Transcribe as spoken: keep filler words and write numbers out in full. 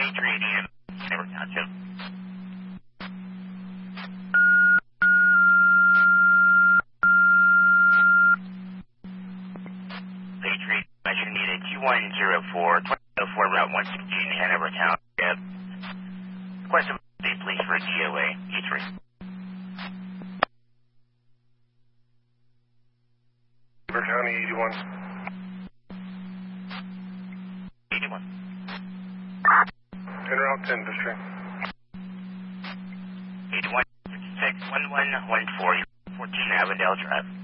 Patriot A D M, Hanover Township. Patriot, I should need a two one zero four, twenty oh four Route one sixteen, Hanover Township. Request a update, please, for a D O A, E three. Hanover County eighty-one. eighty-one. En route to industry. eighty-one, six one one one four, fourteen Avondale Drive.